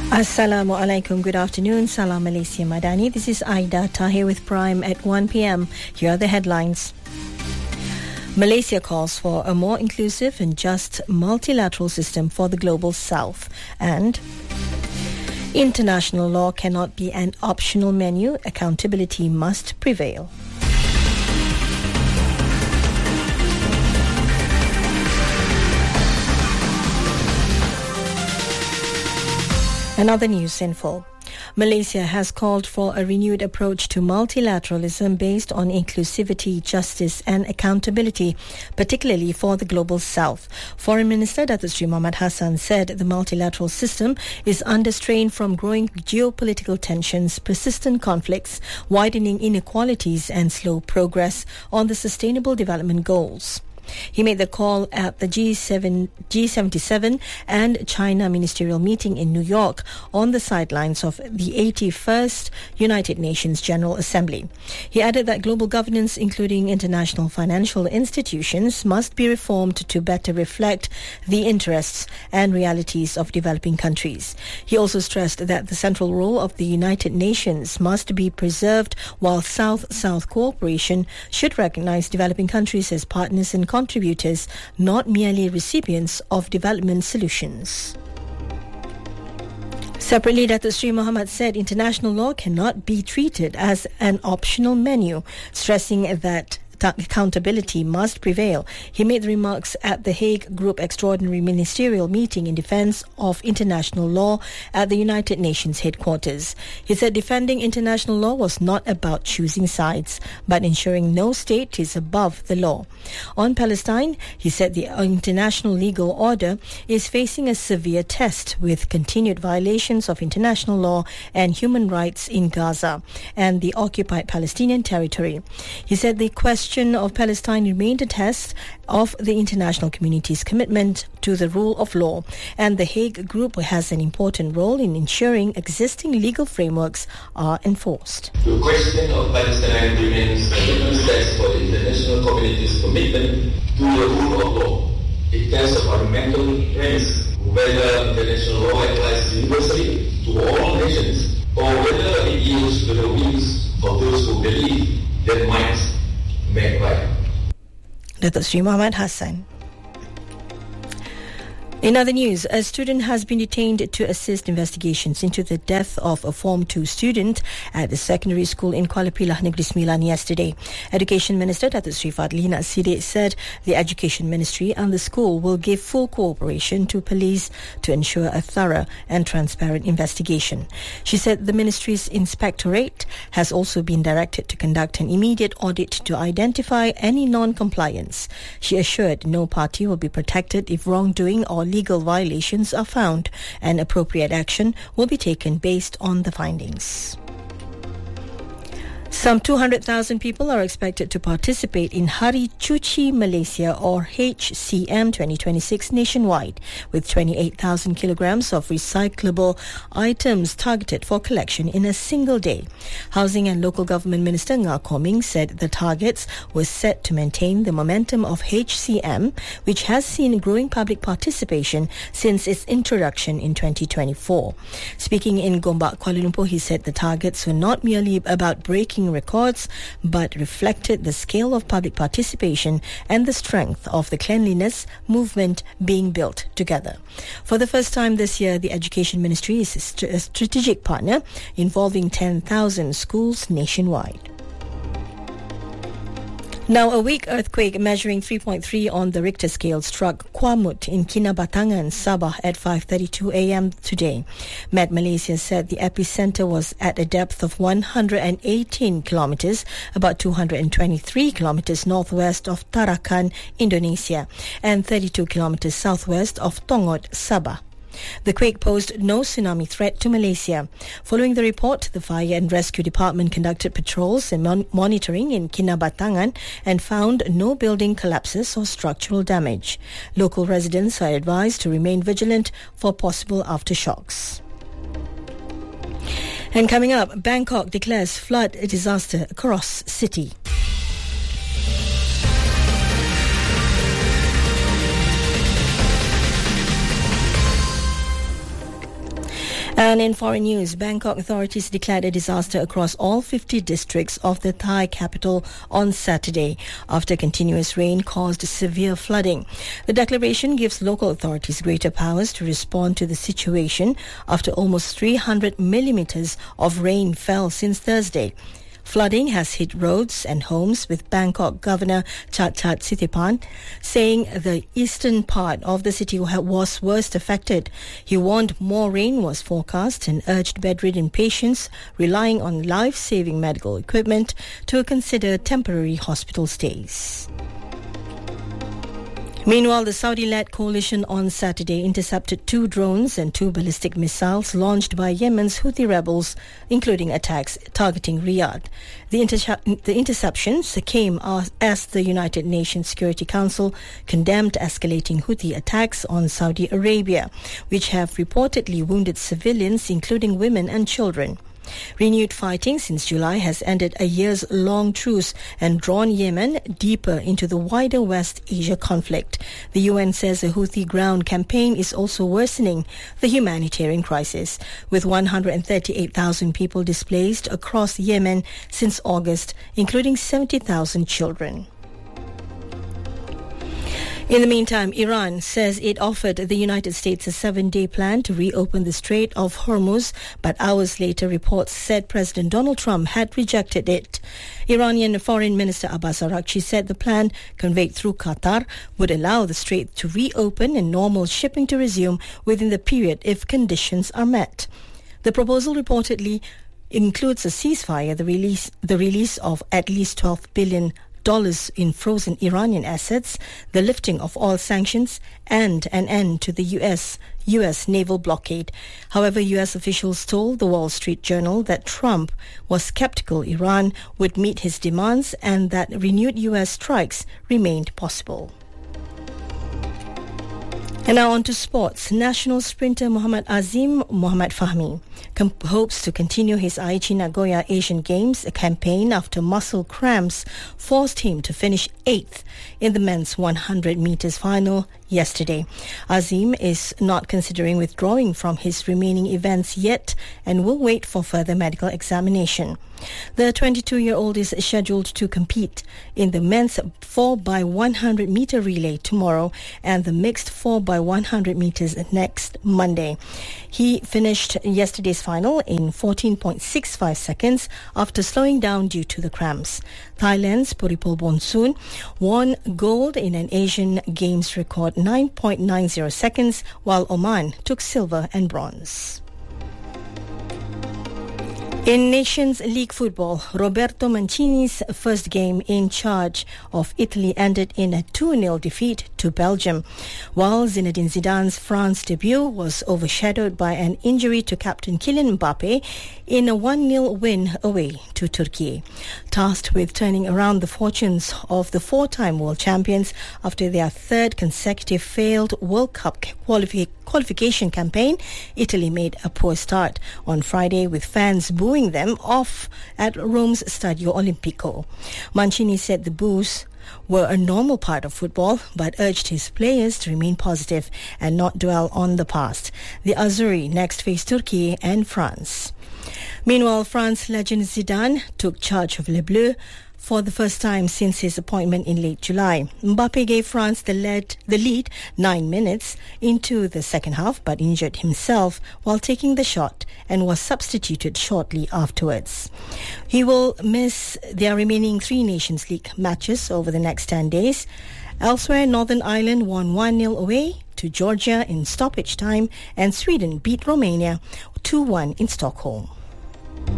Assalamu alaikum. Good afternoon. Salam Malaysia Madani. This is Aida Tahir with Prime at 1 p.m. Here are the headlines. Malaysia calls for a more inclusive and just multilateral system for the global south. And international law cannot be an optional menu. Accountability must prevail. Another news in full. Malaysia has called for a renewed approach to multilateralism based on inclusivity, justice and accountability, particularly for the global south. Foreign Minister Datuk Seri Mohamad Hassan said the multilateral system is under strain from growing geopolitical tensions, persistent conflicts, widening inequalities and slow progress on the Sustainable Development Goals. He made the call at the G77 and China ministerial meeting in New York on the sidelines of the 81st United Nations General Assembly. He added that global governance, including international financial institutions, must be reformed to better reflect the interests and realities of developing countries. He also stressed that the central role of the United Nations must be preserved, while South-South cooperation should recognize developing countries as partners and contributors, not merely recipients of development solutions. Separately, Datuk Seri Mohamad said international law cannot be treated as an optional menu, stressing that accountability must prevail. He made the remarks at the Hague Group Extraordinary Ministerial Meeting in defense of international law at the United Nations headquarters. He said defending international law was not about choosing sides, but ensuring no state is above the law. On Palestine, he said the international legal order is facing a severe test with continued violations of international law and human rights in Gaza and the occupied Palestinian territory. He said the question of Palestine remained a test of the international community's commitment to the rule of law, and the Hague Group has an important role in ensuring existing legal frameworks are enforced. The question of Palestine remains a litmus test for the international community's commitment to the rule of law. It tests a fundamental premise whether international law applies universally to all nations, or whether it yields to the whims of those who believe that might make right. Datuk Seri Mohamad Hassan. In other news, a student has been detained to assist investigations into the death of a Form 2 student at the secondary school in Kuala Pilah, Negeri Sembilan yesterday. Education Minister Datuk Seri Fadlina Siddiq said the Education Ministry and the school will give full cooperation to police to ensure a thorough and transparent investigation. She said the ministry's inspectorate has also been directed to conduct an immediate audit to identify any non-compliance. She assured no party will be protected if wrongdoing or legal violations are found, and appropriate action will be taken based on the findings. Some 200,000 people are expected to participate in Hari Cuci Malaysia or HCM 2026 nationwide, with 28,000 kilograms of recyclable items targeted for collection in a single day. Housing and Local Government Minister Nga Koming said the targets were set to maintain the momentum of HCM, which has seen growing public participation since its introduction in 2024. Speaking in Gombak, Kuala Lumpur, he said the targets were not merely about breaking records, but reflected the scale of public participation and the strength of the cleanliness movement being built together. For the first time this year, the Education Ministry is a strategic partner involving 10,000 schools nationwide. Now, a weak earthquake measuring 3.3 on the Richter scale struck Kuamut in Kinabatangan, Sabah at 5:32 a.m. today. Met Malaysia said the epicenter was at a depth of 118 kilometers, about 223 kilometers northwest of Tarakan, Indonesia, and 32 kilometers southwest of Tongot, Sabah. The quake posed no tsunami threat to Malaysia. Following the report, the Fire and Rescue Department conducted patrols and monitoring in Kinabatangan and found no building collapses or structural damage. Local residents are advised to remain vigilant for possible aftershocks. And coming up, Bangkok declares flood disaster across city. And in foreign news, Bangkok authorities declared a disaster across all 50 districts of the Thai capital on Saturday after continuous rain caused severe flooding. The declaration gives local authorities greater powers to respond to the situation after almost 300 millimeters of rain fell since Thursday. Flooding has hit roads and homes, with Bangkok Governor Chhatchhat Sithipan saying the eastern part of the city was worst affected. He warned more rain was forecast and urged bedridden patients relying on life-saving medical equipment to consider temporary hospital stays. Meanwhile, the Saudi-led coalition on Saturday intercepted 2 drones and 2 ballistic missiles launched by Yemen's Houthi rebels, including attacks targeting Riyadh. The interceptions came as the United Nations Security Council condemned escalating Houthi attacks on Saudi Arabia, which have reportedly wounded civilians, including women and children. Renewed fighting since July has ended a years-long truce and drawn Yemen deeper into the wider West Asia conflict. The UN says the Houthi ground campaign is also worsening the humanitarian crisis, with 138,000 people displaced across Yemen since August, including 70,000 children. In the meantime, Iran says it offered the United States a 7-day plan to reopen the Strait of Hormuz, but hours later reports said President Donald Trump had rejected it. Iranian Foreign Minister Abbas Araghchi said the plan, conveyed through Qatar, would allow the strait to reopen and normal shipping to resume within the period if conditions are met. The proposal reportedly includes a ceasefire, the release of at least $12 billion in frozen Iranian assets, the lifting of all sanctions, and an end to the U.S. naval blockade. However, U.S. officials told the Wall Street Journal that Trump was skeptical Iran would meet his demands and that renewed U.S. strikes remained possible. And now on to sports. National sprinter Mohammad Azim Mohammad Fahmi hopes to continue his Aichi Nagoya Asian Games campaign after muscle cramps forced him to finish 8th in the men's 100 meters final yesterday. Azim is not considering withdrawing from his remaining events yet and will wait for further medical examination. The 22-year-old is scheduled to compete in the men's 4x100 meter relay tomorrow and the mixed 4x100 meters next Monday. He finished yesterday's final in 14.65 seconds after slowing down due to the cramps. Thailand's Puripol Bonsun won gold in an Asian Games record 9.90 seconds, while Oman took silver and bronze. In Nations League football, Roberto Mancini's first game in charge of Italy ended in a 2-0 defeat to Belgium, while Zinedine Zidane's France debut was overshadowed by an injury to captain Kylian Mbappe in a 1-0 win away to Turkey. Tasked with turning around the fortunes of the 4-time world champions after their third consecutive failed World Cup qualification campaign, Italy made a poor start on Friday with fans booing them off at Rome's Stadio Olimpico. Mancini said the boos were a normal part of football, but urged his players to remain positive and not dwell on the past. The Azzurri next face Turkey and France. Meanwhile, France legend Zidane took charge of Les Bleus for the first time since his appointment in late July. Mbappe gave France the lead 9 minutes into the second half, but injured himself while taking the shot and was substituted shortly afterwards. He will miss their remaining 3 Nations League matches over the next 10 days. Elsewhere, Northern Ireland won 1-0 away to Georgia in stoppage time, and Sweden beat Romania 2-1 in Stockholm.